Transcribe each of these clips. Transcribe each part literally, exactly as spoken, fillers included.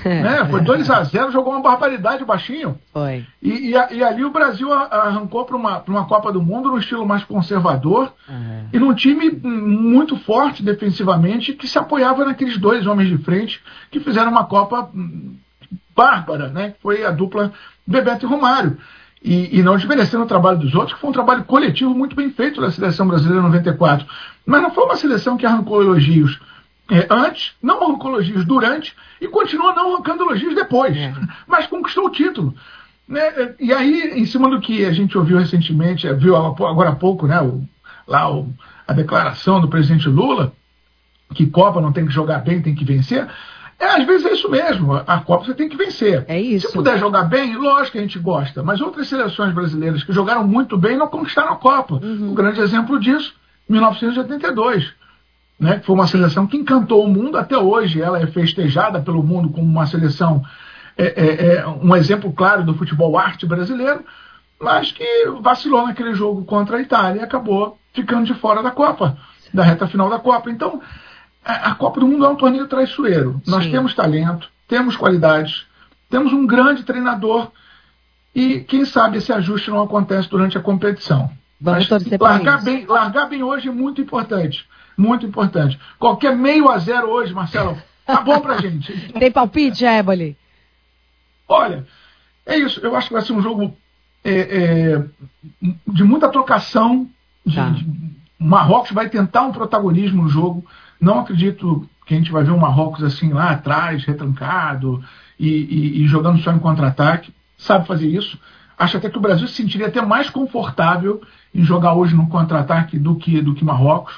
né? Foi dois a zero, jogou uma barbaridade baixinho. Foi. E, e, e ali o Brasil arrancou para uma, uma Copa do Mundo no estilo mais conservador uhum. e num time muito forte defensivamente que se apoiava naqueles dois homens de frente que fizeram uma Copa bárbara, né? Foi a dupla Bebeto e Romário. E, e não desmerecendo o trabalho dos outros, que foi um trabalho coletivo muito bem feito da seleção brasileira em noventa e quatro. Mas não foi uma seleção que arrancou elogios é, antes, não arrancou elogios durante e continua não arrancando elogios depois. É. Mas conquistou o título. Né? E aí, em cima do que a gente ouviu recentemente, viu agora há pouco, né, o, lá o, a declaração do presidente Lula, que Copa não tem que jogar bem, tem que vencer. É, às vezes é isso mesmo, a Copa você tem que vencer. É isso. Se puder jogar bem, lógico que a gente gosta, mas outras seleções brasileiras que jogaram muito bem não conquistaram a Copa. Uhum. Um grande exemplo disso, mil novecentos e oitenta e dois, né, que foi uma seleção que encantou o mundo até hoje. Ela é festejada pelo mundo como uma seleção, é, é, é um exemplo claro do futebol arte brasileiro, mas que vacilou naquele jogo contra a Itália e acabou ficando de fora da Copa, da reta final da Copa. Então, a Copa do Mundo é um torneio traiçoeiro. Sim. Nós temos talento, temos qualidades, temos um grande treinador e quem sabe esse ajuste não acontece durante a competição. Vamos torcer largar bem, largar bem hoje é muito importante, muito importante. Qualquer meio a zero hoje, Marcelo, tá bom pra gente. Tem palpite, Éboli? Olha, é isso. Eu acho que vai ser um jogo é, é, de muita trocação. De, tá. de, o Marrocos vai tentar um protagonismo no jogo. Não acredito que a gente vai ver um Marrocos assim lá atrás, retrancado e, e, e jogando só em contra-ataque. Sabe fazer isso. Acho até que o Brasil se sentiria até mais confortável em jogar hoje no contra-ataque do que, do que Marrocos.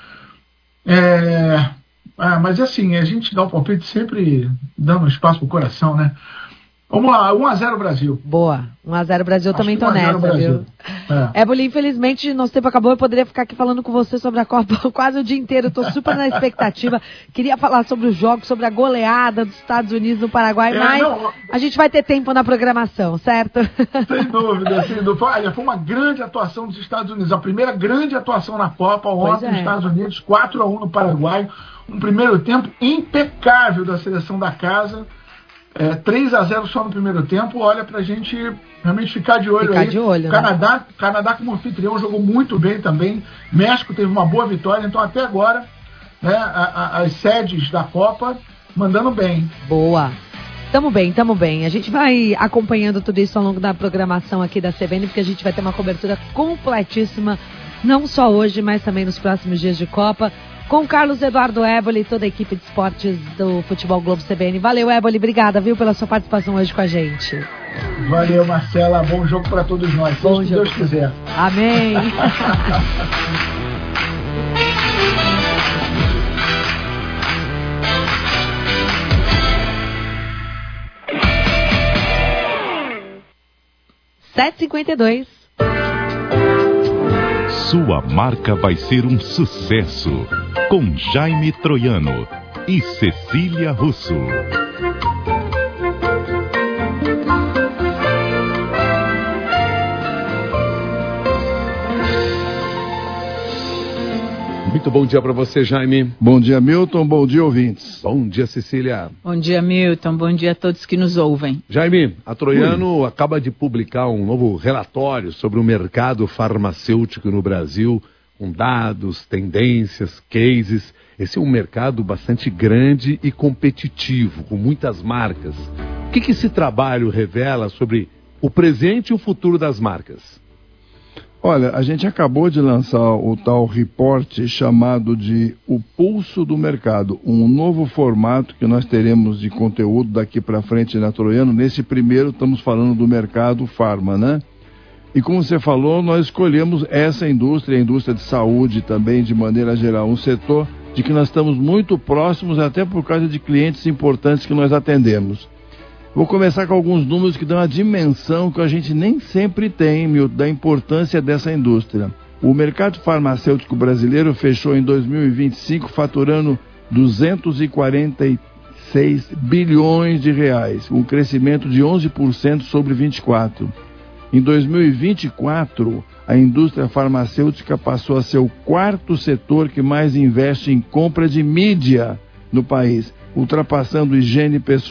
É, ah, mas assim, a gente dá o palpite sempre dando espaço pro coração, né? Vamos lá, um a zero Brasil. Boa, um a zero Brasil, Acho também tô nessa, Brasil. viu? É. Éboli, infelizmente, nosso tempo acabou, eu poderia ficar aqui falando com você sobre a Copa quase o dia inteiro, eu tô super na expectativa. Queria falar sobre os jogos, sobre a goleada dos Estados Unidos no Paraguai, é, mas não, a gente vai ter tempo na programação, certo? Sem dúvida, sem dúvida. Olha, foi uma grande atuação dos Estados Unidos, a primeira grande atuação na Copa, ontem é. nos Estados Unidos, quatro a um no Paraguai, um primeiro tempo impecável da seleção da casa. É, três a zero só no primeiro tempo. Olha, pra gente realmente ficar de olho ficar aí. De olho, Canadá, né? Canadá como anfitrião jogou muito bem também. México teve uma boa vitória. Então até agora, né, a, a, as sedes da Copa mandando bem. Boa. Tamo bem, tamo bem. A gente vai acompanhando tudo isso ao longo da programação aqui da C B N, porque a gente vai ter uma cobertura completíssima, não só hoje, mas também nos próximos dias de Copa, com Carlos Eduardo Éboli e toda a equipe de esportes do Futebol Globo C B N. Valeu, Éboli, obrigada, viu, pela sua participação hoje com a gente. Valeu, Marcela, bom jogo para todos nós, bom se jogo. Deus quiser. Amém. sete e cinquenta e dois. Sua marca vai ser um sucesso, com Jaime Troiano e Cecília Russo. Muito bom dia para você, Jaime. Bom dia, Milton. Bom dia, ouvintes. Bom dia, Cecília. Bom dia, Milton. Bom dia a todos que nos ouvem. Jaime, a Troiano Ui. acaba de publicar um novo relatório sobre o mercado farmacêutico no Brasil, com dados, tendências, cases. Esse é um mercado bastante grande e competitivo, com muitas marcas. O que, que esse trabalho revela sobre o presente e o futuro das marcas? Olha, a gente acabou de lançar o tal report chamado de O Pulso do Mercado, um novo formato que nós teremos de conteúdo daqui para frente na Troiano. Nesse primeiro estamos falando do mercado farma, né? E como você falou, nós escolhemos essa indústria, a indústria de saúde também, de maneira geral, um setor de que nós estamos muito próximos, até por causa de clientes importantes que nós atendemos. Vou começar com alguns números que dão a dimensão que a gente nem sempre tem, Milton, da importância dessa indústria. O mercado farmacêutico brasileiro fechou em dois mil e vinte e cinco faturando duzentos e quarenta e seis bilhões de reais, um crescimento de onze por cento sobre vinte e quatro. Em dois mil e vinte e quatro, a indústria farmacêutica passou a ser o quarto setor que mais investe em compra de mídia no país, ultrapassando higiene pessoal